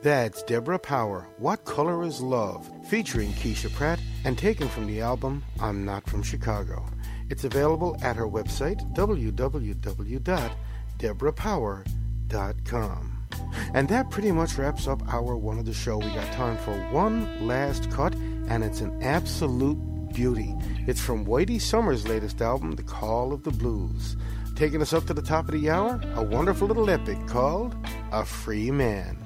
That's Deborah Power, What Color Is Love, featuring Keisha Pratt and taken from the album I'm Not From Chicago. It's available at her website, www.deborahpower.com. And that pretty much wraps up hour one of the show. We got time for one last cut, and it's an absolute beauty. It's from Whitey Summers' latest album, The Call of the Blues. Taking us up to the top of the hour, a wonderful little epic called A Free Man.